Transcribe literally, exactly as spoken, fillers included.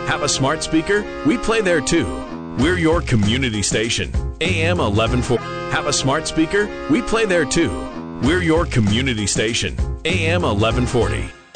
Have a smart speaker? We play there too. We're your community station. A M eleven forty. Have a smart speaker? We play there too. We're your community station. A M eleven forty.